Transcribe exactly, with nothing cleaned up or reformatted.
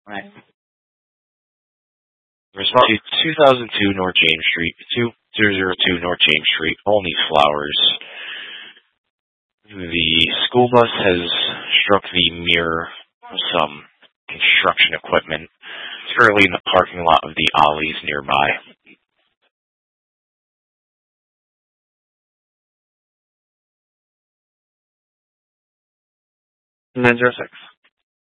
Right. Response to two thousand two North James Street, two thousand two North James Street, all need flowers. The school bus has struck the mirror of some construction equipment. It's currently in the parking lot of the Ollie's nearby. nine zero six.